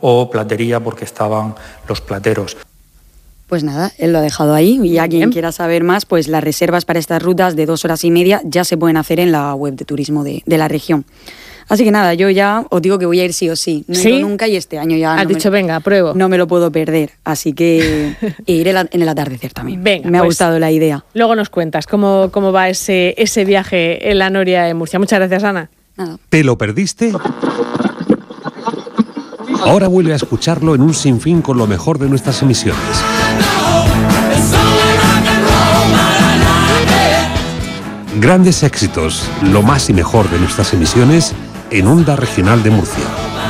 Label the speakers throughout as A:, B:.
A: o platería porque estaban los plateros.
B: Pues nada, él lo ha dejado ahí y a quien quiera saber más, pues las reservas para estas rutas de 2 horas y media ya se pueden hacer en la web de turismo de la región. Así que nada, yo ya os digo que voy a ir sí o sí. No he ido nunca y este año ya...
C: Has dicho, venga, pruebo.
B: No me lo puedo perder, así que iré en el atardecer también.
C: Venga,
B: me ha gustado la idea.
C: Luego nos cuentas cómo va ese viaje en la Noria de Murcia. Muchas gracias, Ana.
B: Nada.
D: ¿Te lo perdiste? Ahora vuelve a escucharlo en un sinfín con lo mejor de nuestras emisiones. Grandes éxitos, lo más y mejor de nuestras emisiones en Onda Regional de Murcia.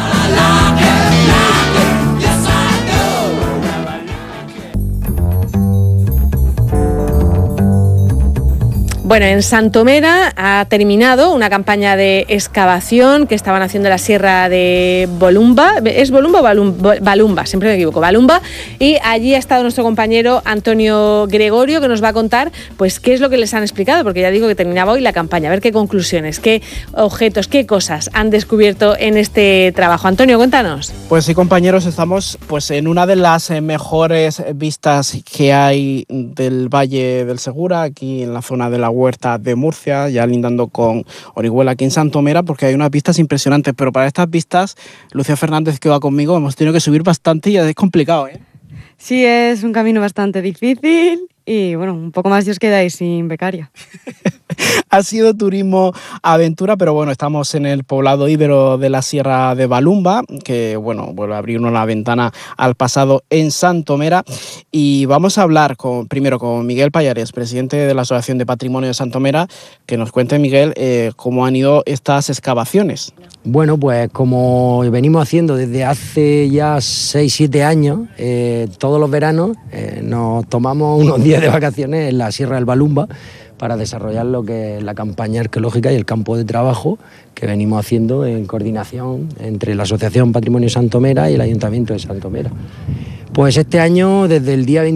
C: Bueno, en Santomera ha terminado una campaña de excavación que estaban haciendo en la sierra de Bolumba. ¿Es Bolumba o Balumba? Siempre me equivoco. Balumba. Y allí ha estado nuestro compañero Antonio Gregorio, que nos va a contar pues qué es lo que les han explicado, porque ya digo que terminaba hoy la campaña. A ver qué conclusiones, qué objetos, qué cosas han descubierto en este trabajo. Antonio, cuéntanos.
E: Pues sí, compañeros, estamos pues en una de las mejores vistas que hay del Valle del Segura, aquí en la zona de la Huerta de Murcia, ya lindando con Orihuela aquí en Santomera, porque hay unas vistas impresionantes, pero para estas vistas, Lucía Fernández, que va conmigo, hemos tenido que subir bastante y es complicado, ¿eh?
F: Sí, es un camino bastante difícil y bueno, un poco más y os quedáis sin becaria.
E: Ha sido turismo aventura, pero bueno, estamos en el poblado íbero de la Sierra de Balumba, que bueno, vuelve a abrirnos la ventana al pasado en Santomera, y vamos a hablar primero con Miguel Payares, presidente de la Asociación de Patrimonio de Santomera, que nos cuente, Miguel, cómo han ido estas excavaciones.
G: Bueno, pues como venimos haciendo desde hace ya 6-7 años, todos los veranos nos tomamos unos días de vacaciones en la Sierra del Balumba para desarrollar lo que es la campaña arqueológica y el campo de trabajo que venimos haciendo en coordinación entre la Asociación Patrimonio Santomera y el Ayuntamiento de Santomera. Pues este año, desde el día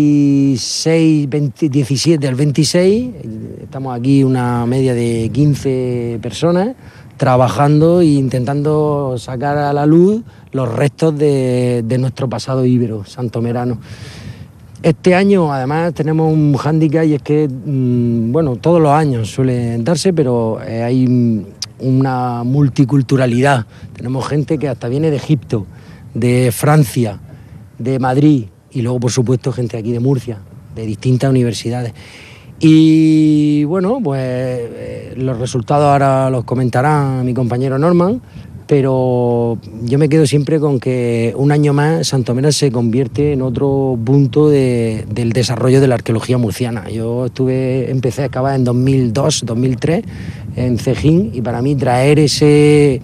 G: 17 al 26, estamos aquí una media de 15 personas trabajando e intentando sacar a la luz los restos de nuestro pasado íbero santomerano. Este año además tenemos un hándicap y es que, bueno, todos los años suele darse, pero hay una multiculturalidad. Tenemos gente que hasta viene de Egipto, de Francia, de Madrid y luego, por supuesto, gente aquí de Murcia, de distintas universidades. Y bueno, pues los resultados ahora los comentará mi compañero Norman, pero yo me quedo siempre con que un año más Santomera se convierte en otro punto del desarrollo de la arqueología murciana. Yo empecé a excavar en 2002, 2003 en Cejín, y para mí traer ese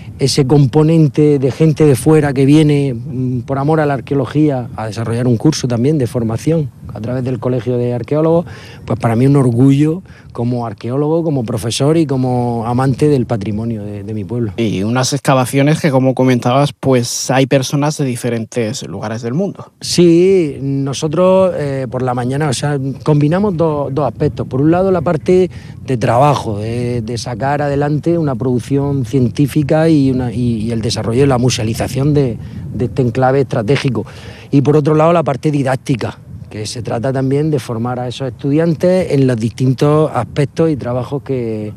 G: componente de gente de fuera que viene por amor a la arqueología a desarrollar un curso también de formación a través del Colegio de Arqueólogos, pues para mí es un orgullo como arqueólogo, como profesor y como amante del patrimonio de mi pueblo. Y unas excavaciones que, como comentabas, pues hay personas de diferentes lugares del mundo. Sí, nosotros por la mañana, o sea, combinamos dos aspectos. Por un lado, la parte de trabajo, de sacar adelante una producción científica y el desarrollo y la musealización de este enclave estratégico. Y por otro lado, la parte didáctica, que se trata también de formar a esos estudiantes en los distintos aspectos y trabajos que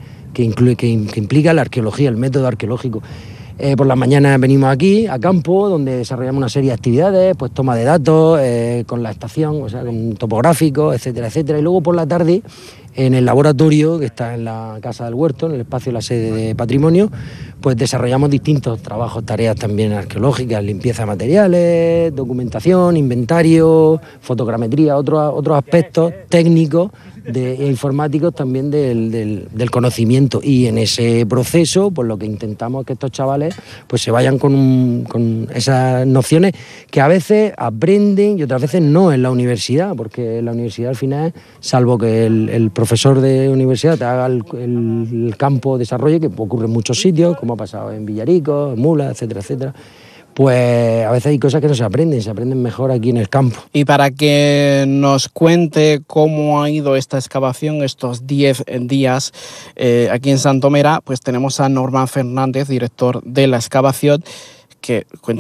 G: implica la arqueología, el método arqueológico. Por las mañanas venimos aquí, a campo, donde desarrollamos una serie de actividades, pues toma de datos, con la estación, o sea, con topográficos, etcétera, etcétera. Y luego por la tarde, en el laboratorio, que está en la Casa del Huerto, en el espacio de la sede de Patrimonio, pues desarrollamos distintos trabajos, tareas también arqueológicas, limpieza de materiales, documentación, inventario, fotogrametría, otros aspectos técnicos e informáticos también del conocimiento. Y en ese proceso, pues lo que intentamos es que estos chavales pues se vayan con esas nociones que a veces aprenden y otras veces no en la universidad, porque en la universidad al final, salvo que el profesor de universidad te haga el campo de desarrollo, que ocurre en muchos sitios, como ha pasado en Villaricos, en Mula, etcétera, etcétera, pues a veces hay cosas que no se aprenden mejor aquí en el campo. Y para que nos cuente cómo ha ido esta excavación estos 10 días aquí en Santomera, pues tenemos a Norman Fernández, director de la excavación, que cuenta